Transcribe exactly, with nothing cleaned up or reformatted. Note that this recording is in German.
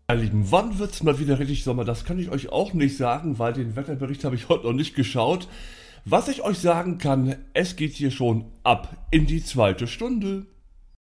Ihr Lieben, wann wird's mal wieder richtig Sommer? Das kann ich euch auch nicht sagen, weil den Wetterbericht habe ich heute noch nicht geschaut. Was ich euch sagen kann, es geht hier schon ab in die zweite Stunde.